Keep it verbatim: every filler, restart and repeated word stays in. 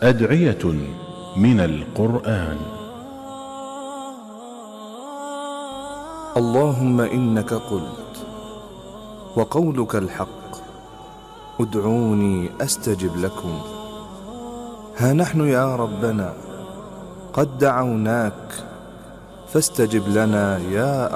أدعية من القرآن. اللهم إنك قلت وقولك الحق، ادعوني أستجب لكم. ها نحن يا ربنا قد دعوناك فاستجب لنا يا